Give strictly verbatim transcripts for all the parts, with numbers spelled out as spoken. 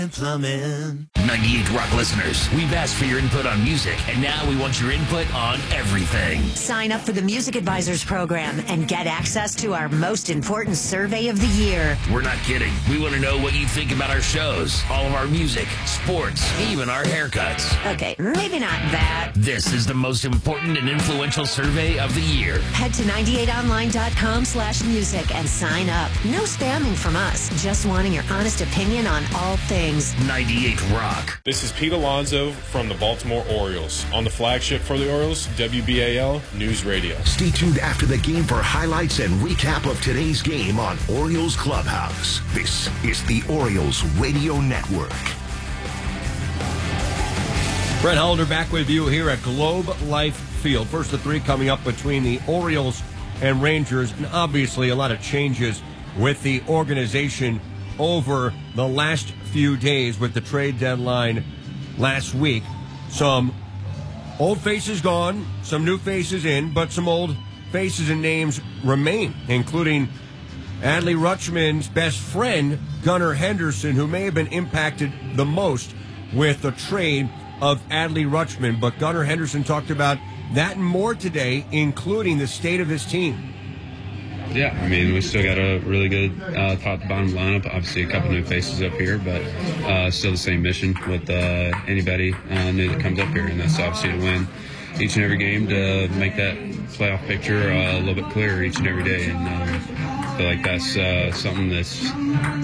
Plumbing. ninety-eight Rock listeners, we've asked for your input on music, and now we want your input on everything. Sign up for the Music Advisors program and get access to our most important survey of the year. We're not kidding. We want to know what you think about our shows, all of our music, sports, even our haircuts. Okay, maybe not that. This is the most important and influential survey of the year. Head to ninety-eight online dot com slash music and sign up. No spamming from us, just wanting your honest opinion on all things. ninety-eight Rock. This is Pete Alonso from the Baltimore Orioles on the flagship for the Orioles, W B A L News Radio. Stay tuned after the game for highlights and recap of today's game on Orioles Clubhouse. This is the Orioles Radio Network. Brett Hollander back with you here at Globe Life Field. First of three coming up between the Orioles and Rangers, and obviously a lot of changes with the organization over the last few days with the trade deadline last week. Some old faces gone, some new faces in, but some old faces and names remain, including Adley Rutschman's best friend, Gunnar Henderson, who may have been impacted the most with the trade of Adley Rutschman. But Gunnar Henderson talked about that and more today, including the state of his team. Yeah, I mean, we still got a really good uh, top-to-bottom lineup. Obviously, a couple new faces up here, but uh, still the same mission with uh, anybody uh, new that comes up here, and that's obviously to win each and every game, to make that playoff picture uh, a little bit clearer each and every day. And um, I feel like that's uh, something that's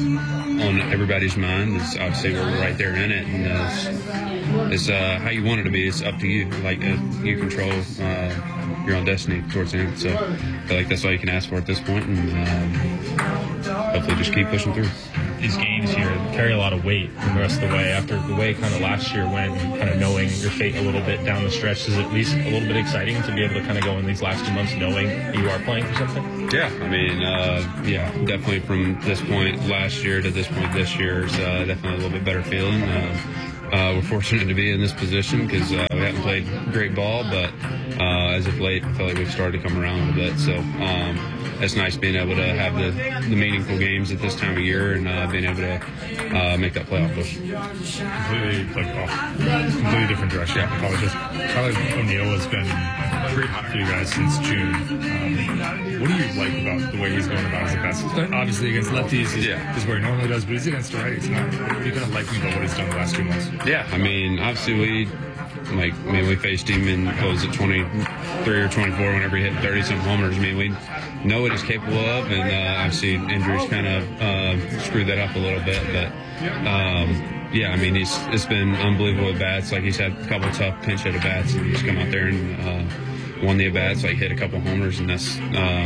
on everybody's mind. It's obviously we're right there in it, and uh, it's, it's uh, how you want it to be. It's up to you. Like uh, you control uh, your own destiny towards the end. So I feel like that's all you can ask for at this point, and um, hopefully just keep pushing through. These games here carry a lot of weight from the rest of the way. After the way kind of last year went, kind of knowing your fate a little bit down the stretch, is it at least a little bit exciting to be able to kind of go in these last two months knowing you are playing for something? Yeah, I mean, uh, yeah, definitely from this point last year to this point this year is uh, definitely a little bit better feeling. Uh, uh, we're fortunate to be in this position because uh, we haven't played great ball, but uh, as of late, I feel like we've started to come around a little bit. So um, it's nice being able to have the, the meaningful games at this time of year and uh, being able to uh, make that playoff push. Completely, like, off, completely different direction. Yeah. Probably just, Tyler O'Neill has been pretty hot for you guys since June. Um, what do you like about the way he's going about his best? Obviously, against lefties is, yeah. is where he normally does, but he's against the righties. Not, what are you going to like about what he's done the last two months? Yeah, I mean, obviously we, like, I mean, we faced him in, what was it, twenty-three or twenty-four, whenever he hit thirty-some homers. I mean, we know what he's capable of, and uh, obviously injuries kind of uh, screwed that up a little bit, but um, yeah, I mean, he's it's been unbelievable at bats. Like, he's had a couple tough pinch hit at bats, and he's come out there and uh, won the at bats, like hit a couple homers, and that's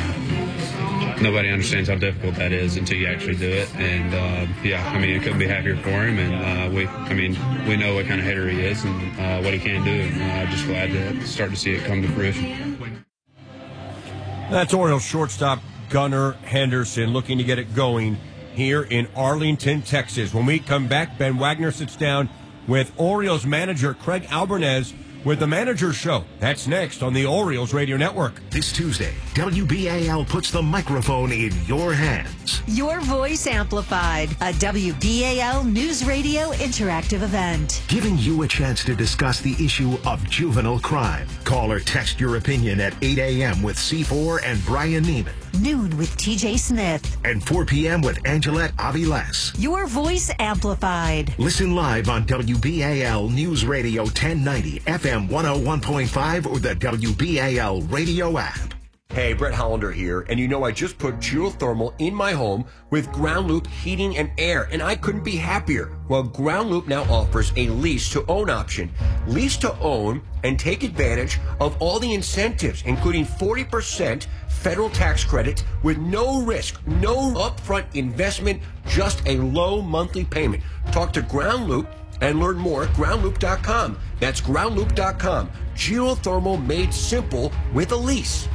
uh, nobody understands how difficult that is until you actually do it. And uh, yeah, I mean, I couldn't be happier for him. And uh, we, I mean, we know what kind of hitter he is and uh, what he can do. And I'm uh, just glad to start to see it come to fruition. That's Orioles shortstop Gunnar Henderson looking to get it going here in Arlington, Texas. When we come back, Ben Wagner sits down with Orioles manager Craig Albernez with the Manager Show. That's next on the Orioles Radio Network. This Tuesday, W B A L puts the microphone in your hands. Your voice amplified, a W B A L News Radio interactive event. Giving you a chance to discuss the issue of juvenile crime. Call or text your opinion at eight a.m. with C four and Brian Neiman. Noon with T J Smith. And four p.m. with Angelette Aviles. Your voice amplified. Listen live on W B A L News Radio ten ninety, F M one oh one point five, or the W B A L radio app. Hey, Brett Hollander here, and you know I just put geothermal in my home with Ground Loop Heating and Air, and I couldn't be happier. Well, Ground Loop now offers a lease-to-own option. Lease-to-own and take advantage of all the incentives, including forty percent federal tax credit with no risk, no upfront investment, just a low monthly payment. Talk to Ground Loop and learn more at ground loop dot com. That's ground loop dot com. Geothermal made simple with a lease.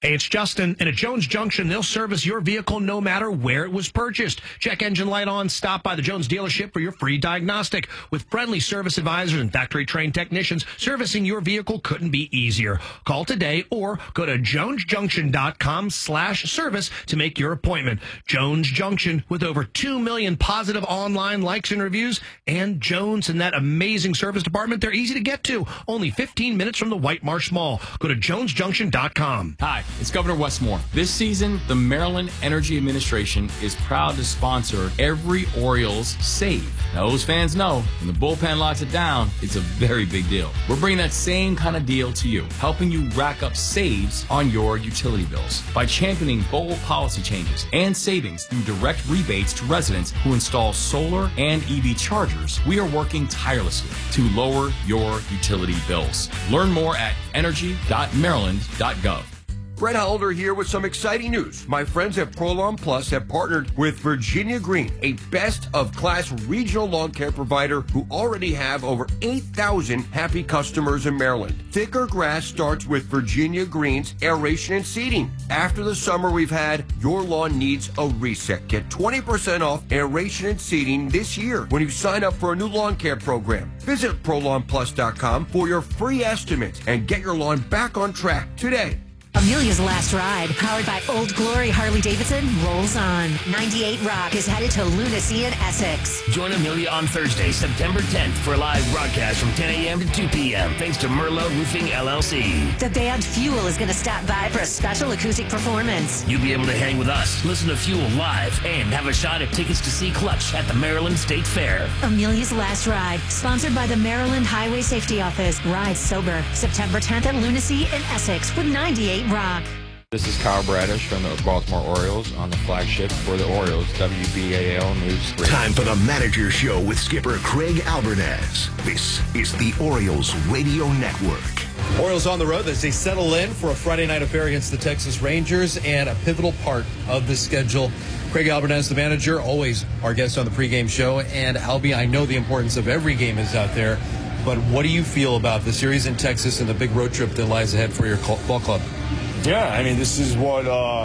Hey, it's Justin, and at Jones Junction, they'll service your vehicle no matter where it was purchased. Check engine light on, stop by the Jones dealership for your free diagnostic. With friendly service advisors and factory-trained technicians, servicing your vehicle couldn't be easier. Call today or go to jonesjunction.com slash service to make your appointment. Jones Junction, with over two million positive online likes and reviews, and Jones and that amazing service department, they're easy to get to. Only fifteen minutes from the White Marsh Mall. Go to jones junction dot com. Hi. It's Governor Westmore. This season, the Maryland Energy Administration is proud to sponsor every Orioles save. Now, those fans know when the bullpen locks it down, it's a very big deal. We're bringing that same kind of deal to you, helping you rack up saves on your utility bills by championing bold policy changes and savings through direct rebates to residents who install solar and E V chargers. We are working tirelessly to lower your utility bills. Learn more at energy dot maryland dot gov. Brett Holder here with some exciting news. My friends at Prolon Plus have partnered with Virginia Green, a best-of-class regional lawn care provider who already have over eight thousand happy customers in Maryland. Thicker grass starts with Virginia Green's aeration and seeding. After the summer we've had, your lawn needs a reset. Get twenty percent off aeration and seeding this year when you sign up for a new lawn care program. Visit prolon plus dot com for your free estimate and get your lawn back on track today. Amelia's Last Ride, powered by Old Glory Harley-Davidson, rolls on. ninety-eight Rock is headed to Lunacy in Essex. Join Amelia on Thursday, September tenth for a live broadcast from ten a.m. to two p.m. thanks to Merlot Roofing, L L C. The band Fuel is going to stop by for a special acoustic performance. You'll be able to hang with us, listen to Fuel live, and have a shot at tickets to see Clutch at the Maryland State Fair. Amelia's Last Ride, sponsored by the Maryland Highway Safety Office. Ride sober, September tenth at Lunacy in Essex with ninety-eight Rock. This is Kyle Bradish from the Baltimore Orioles on the flagship for the Orioles, W B A L News three. Time for the Manager Show with skipper Craig Albernaz. This is the Orioles Radio Network. Orioles on the road as they settle in for a Friday night affair against the Texas Rangers and a pivotal part of the schedule. Craig Albernaz, the manager, always our guest on the pregame show. And Albie, I know the importance of every game is out there, but what do you feel about the series in Texas and the big road trip that lies ahead for your ball club? Yeah, I mean, this is what, uh,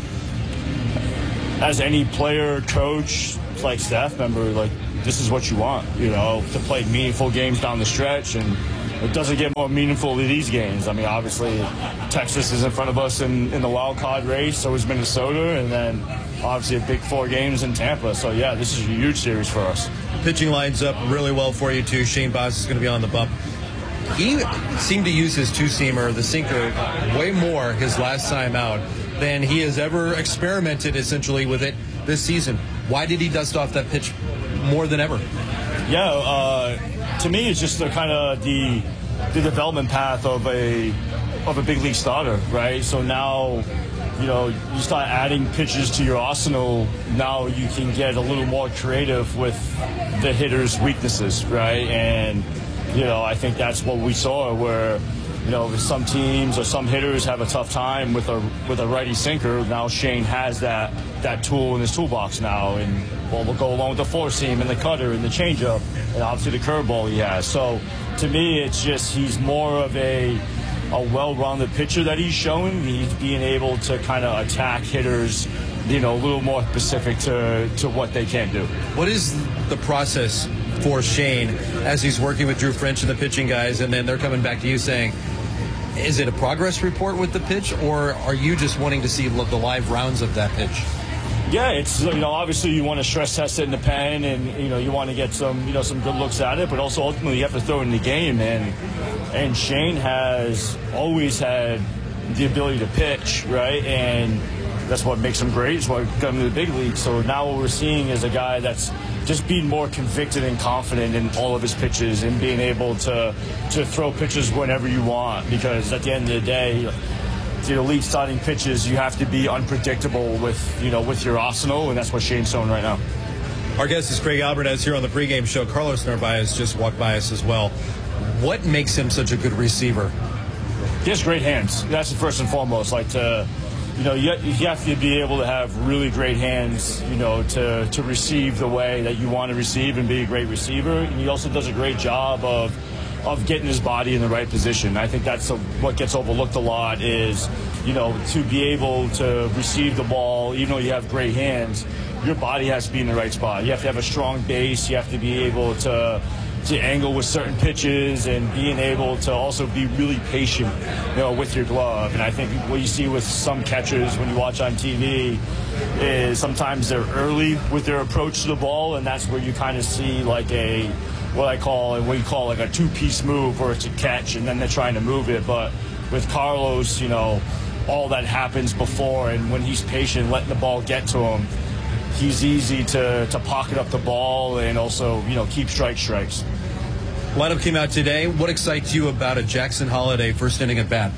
as any player, coach, like staff member, like, this is what you want, you know, to play meaningful games down the stretch. And it doesn't get more meaningful than these games. I mean, obviously, Texas is in front of us in, in the wild card race, so is Minnesota, and then obviously a big four games in Tampa. So, yeah, this is a huge series for us. Pitching lines up really well for you, too. Shane Baz is going to be on the bump. He seemed to use his two-seamer, the sinker, way more his last time out than he has ever experimented, essentially, with it this season. Why did he dust off that pitch more than ever? Yeah, uh, to me, it's just the kind of the the development path of a of a big league starter, right? So now, you know, you start adding pitches to your arsenal. Now you can get a little more creative with the hitter's weaknesses, right? And you know, I think that's what we saw, where, you know, some teams or some hitters have a tough time with a with a righty sinker. Now Shane has that that tool in his toolbox now, and well, we'll go along with the four seam and the cutter and the changeup, and obviously the curveball he has. So to me, it's just he's more of a a well-rounded pitcher that he's showing. He's being able to kind of attack hitters, you know, a little more specific to to what they can do. What is the process for Shane as he's working with Drew French and the pitching guys, and then they're coming back to you saying, is it a progress report with the pitch, or are you just wanting to see the live rounds of that pitch? Yeah, it's, you know, obviously you want to stress test it in the pen, and, you know, you want to get some, you know, some good looks at it, but also ultimately you have to throw it in the game. And and Shane has always had the ability to pitch, right? And that's what makes him great. It's why he got him to the big league. So now what we're seeing is a guy that's just being more convicted and confident in all of his pitches and being able to to throw pitches whenever you want, because at the end of the day, the elite starting pitches, you have to be unpredictable with, you know, with your arsenal, and that's what Shane's showing right now. Our guest is Craig Albernaz here on the pregame show. Carlos Narvaez just walked by us as well. What makes him such a good receiver? He has great hands. That's the first and foremost. Like to, you know, you, you have to be able to have really great hands, you know, to, to receive the way that you want to receive and be a great receiver. And he also does a great job of of getting his body in the right position. I think that's a, what gets overlooked a lot is, you know, to be able to receive the ball, even though you have great hands, your body has to be in the right spot. You have to have a strong base. You have to be able to to angle with certain pitches and being able to also be really patient, you know, with your glove. And I think what you see with some catchers when you watch on T V is sometimes they're early with their approach to the ball, and that's where you kind of see like a what I call what you call like a two-piece move where it's a catch and then they're trying to move it. But with Carlos, you know, all that happens before, and when he's patient, letting the ball get to him, he's easy to, to pocket up the ball and also, you know, keep strike strikes. Lineup came out today. What excites you about a Jackson Holliday first inning at bat?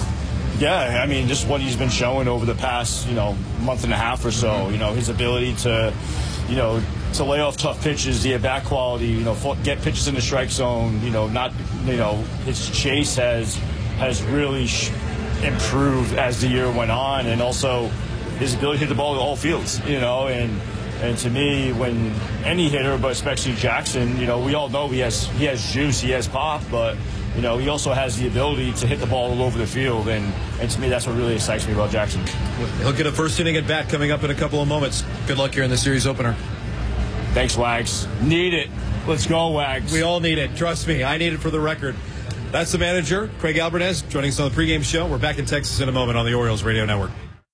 Yeah, I mean, just what he's been showing over the past, you know, month and a half or so. You know, his ability to, you know, to lay off tough pitches, the at-bat quality, you know, get pitches in the strike zone. You know, not, you know, his chase has has really sh- improved as the year went on, and also his ability to hit the ball at all fields. You know, and. And to me, when any hitter, but especially Jackson, you know, we all know he has he has juice, he has pop, but, you know, he also has the ability to hit the ball all over the field. And, and to me, that's what really excites me about Jackson. He'll get a first inning at bat coming up in a couple of moments. Good luck here in the series opener. Thanks, Wags. Need it. Let's go, Wags. We all need it. Trust me, I need it for the record. That's the manager, Craig Alvarez, joining us on the pregame show. We're back in Texas in a moment on the Orioles Radio Network.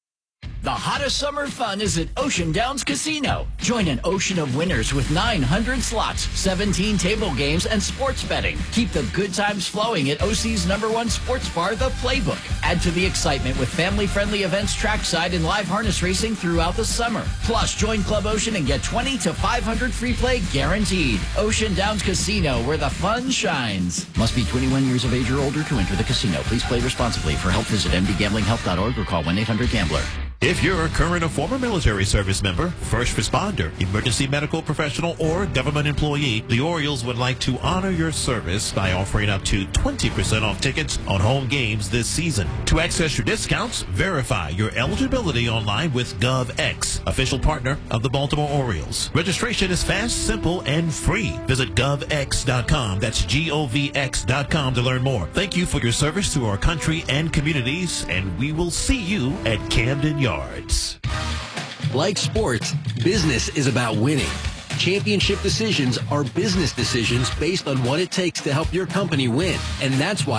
The hottest summer fun is at Ocean Downs Casino. Join an ocean of winners with nine hundred slots, seventeen table games, and sports betting. Keep the good times flowing at O C's number one sports bar, The Playbook. Add to the excitement with family-friendly events trackside and live harness racing throughout the summer. Plus, join Club Ocean and get twenty to five hundred free play guaranteed. Ocean Downs Casino, where the fun shines. Must be twenty-one years of age or older to enter the casino. Please play responsibly. For help, visit m d gambling help dot org or call one eight hundred gambler. If you're a current or former military service member, first responder, emergency medical professional, or government employee, the Orioles would like to honor your service by offering up to twenty percent off tickets on home games this season. To access your discounts, verify your eligibility online with GovX, official partner of the Baltimore Orioles. Registration is fast, simple, and free. Visit gov x dot com. That's G O V X dot com to learn more. Thank you for your service to our country and communities, and we will see you at Camden Yards. Like sports, business is about winning. Championship decisions are business decisions based on what it takes to help your company win. And that's why